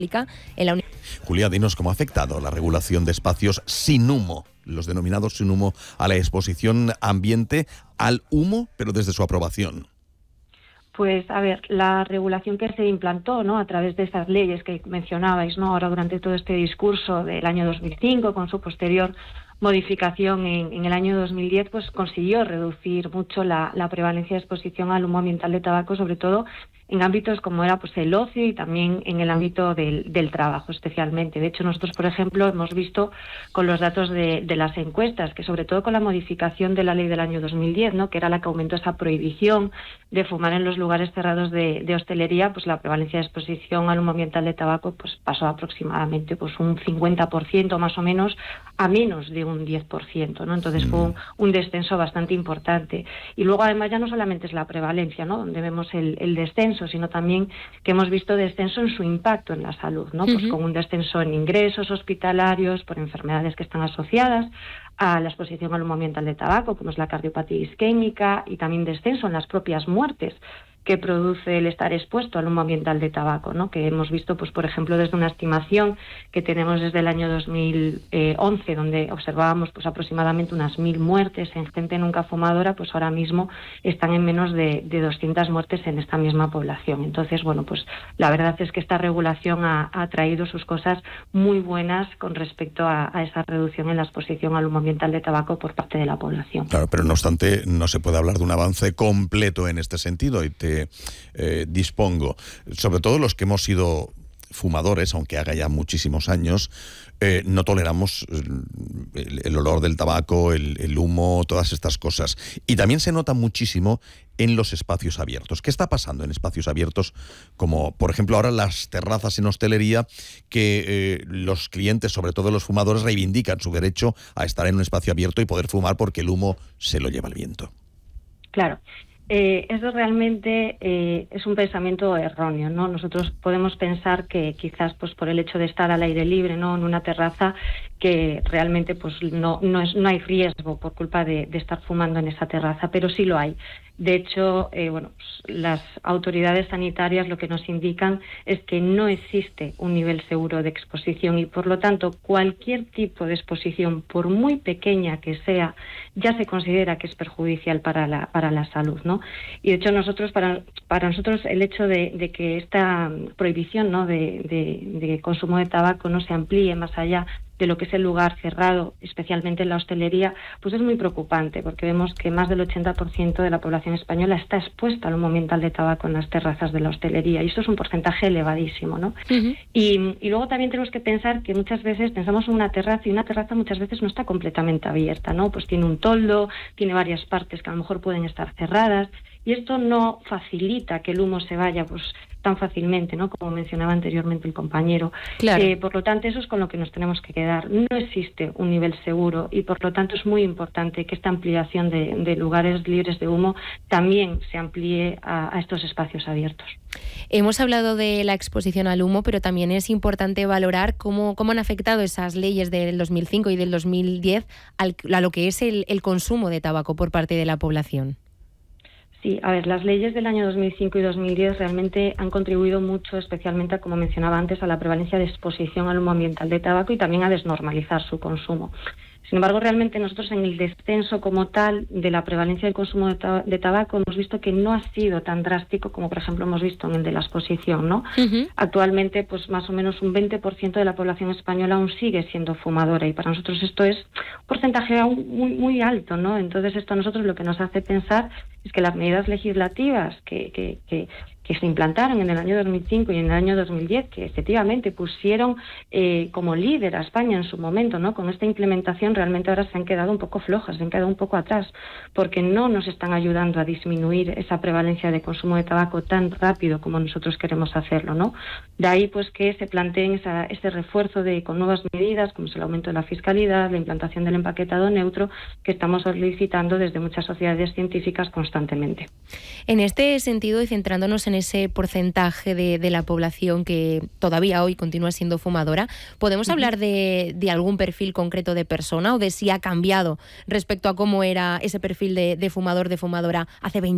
en la Julia, dinos cómo ha afectado la regulación de espacios sin humo, los denominados sin humo, a la exposición ambiente al humo, pero desde su aprobación. Pues, a ver, la regulación que se implantó, ¿no?, a través de estas leyes que mencionabais, ¿no?, ahora durante todo este discurso del año 2005, con su posterior modificación en el año 2010, pues consiguió reducir mucho la prevalencia de exposición al humo ambiental de tabaco, sobre todo en ámbitos como era pues el ocio y también en el ámbito del trabajo especialmente. De hecho, nosotros, por ejemplo, hemos visto con los datos de las encuestas que, sobre todo con la modificación de la ley del año 2010, ¿no?, que era la que aumentó esa prohibición de fumar en los lugares cerrados de hostelería, pues la prevalencia de exposición al humo ambiental de tabaco pues pasó aproximadamente pues un 50% más o menos a menos de un 10%, ¿no? Entonces fue un descenso bastante importante. Y luego, además, ya no solamente es la prevalencia, ¿no?, donde vemos el descenso, sino también que hemos visto descenso en su impacto en la salud, ¿no? Pues con un descenso en ingresos hospitalarios por enfermedades que están asociadas a la exposición al humo ambiental de tabaco, como es la cardiopatía isquémica, y también descenso en las propias muertes que produce el estar expuesto al humo ambiental de tabaco, ¿no?, que hemos visto, pues por ejemplo, desde una estimación que tenemos desde el año 2011, donde observábamos pues aproximadamente unas 1.000 muertes en gente nunca fumadora, pues ahora mismo están en menos de 200 muertes en esta misma población. Entonces, bueno, pues la verdad es que esta regulación ha traído sus cosas muy buenas con respecto a esa reducción en la exposición al humo ambiental de tabaco por parte de la población. Claro, pero no obstante, no se puede hablar de un avance completo en este sentido, y te dispongo, sobre todo los que hemos sido fumadores, aunque haga ya muchísimos años, no toleramos el olor del tabaco, el humo, todas estas cosas. Y también se nota muchísimo en los espacios abiertos. ¿Qué está pasando en espacios abiertos, como por ejemplo ahora las terrazas en hostelería, que los clientes, sobre todo los fumadores, reivindican su derecho a estar en un espacio abierto y poder fumar porque el humo se lo lleva el viento? Claro. Eso realmente es un pensamiento erróneo, ¿no? Nosotros podemos pensar que quizás pues por el hecho de estar al aire libre, ¿no?, en una terraza, que realmente pues no hay riesgo por culpa de estar fumando en esa terraza, pero sí lo hay. De hecho, pues las autoridades sanitarias lo que nos indican es que no existe un nivel seguro de exposición y, por lo tanto, cualquier tipo de exposición, por muy pequeña que sea, ya se considera que es perjudicial para la salud, ¿no? Y, de hecho, para nosotros el hecho de que esta prohibición, ¿no?, de consumo de tabaco no se amplíe más allá de lo que es el lugar cerrado, especialmente en la hostelería, pues es muy preocupante, porque vemos que más del 80% de la población española está expuesta al humo ambiental de tabaco en las terrazas de la hostelería, y esto es un porcentaje elevadísimo, ¿no? Y luego también tenemos que pensar que muchas veces pensamos en una terraza, y una terraza muchas veces no está completamente abierta, ¿no? Pues tiene un toldo, tiene varias partes que a lo mejor pueden estar cerradas, y esto no facilita que el humo se vaya pues tan fácilmente, ¿no?, como mencionaba anteriormente el compañero. Claro. Por lo tanto, eso es con lo que nos tenemos que quedar. No existe un nivel seguro, y por lo tanto es muy importante que esta ampliación de lugares libres de humo también se amplíe a estos espacios abiertos. Hemos hablado de la exposición al humo, pero también es importante valorar cómo han afectado esas leyes del 2005 y del 2010 a lo que es el consumo de tabaco por parte de la población. Sí, a ver, las leyes del año 2005 y 2010 realmente han contribuido mucho, especialmente, como mencionaba antes, a la prevalencia de exposición al humo ambiental de tabaco y también a desnormalizar su consumo. Sin embargo, realmente nosotros en el descenso como tal de la prevalencia del consumo de tabaco hemos visto que no ha sido tan drástico como, por ejemplo, hemos visto en el de la exposición, ¿no? Actualmente, pues más o menos un 20% de la población española aún sigue siendo fumadora, y para nosotros esto es un porcentaje aún muy alto, ¿no? Entonces, esto a nosotros lo que nos hace pensar es que las medidas legislativas que se implantaron en el año 2005 y en el año 2010, que efectivamente pusieron como líder a España en su momento, ¿no?, con esta implementación, realmente ahora se han quedado un poco flojas, se han quedado un poco atrás, porque no nos están ayudando a disminuir esa prevalencia de consumo de tabaco tan rápido como nosotros queremos hacerlo, ¿no? De ahí pues que se planteen ese refuerzo con nuevas medidas, como es el aumento de la fiscalidad, la implantación del empaquetado neutro, que estamos solicitando desde muchas sociedades científicas constantemente. En este sentido, y centrándonos en ese porcentaje de la población que todavía hoy continúa siendo fumadora, ¿podemos hablar de algún perfil concreto de persona, o de si ha cambiado respecto a cómo era ese perfil de fumador, de fumadora hace 20